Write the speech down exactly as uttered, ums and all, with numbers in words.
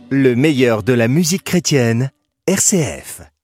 Le meilleur de la musique chrétienne, R C F.